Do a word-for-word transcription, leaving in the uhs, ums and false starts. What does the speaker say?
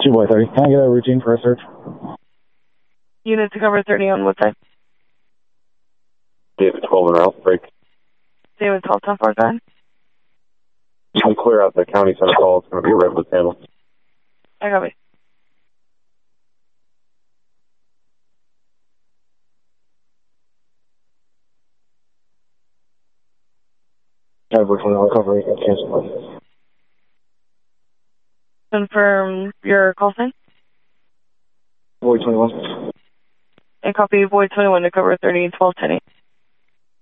two boy thirty. Can I get a routine for a search? Unit to cover thirty on what side? David twelve and Ralph, break. David twelve, ten four, go ahead. You can clear out the county center call. It's going to be a red with handle. I got it. I have working on recovery and cancel. Confirm your call sign. Void twenty-one. And copy Void twenty-one to cover thirty and twelve ten eight.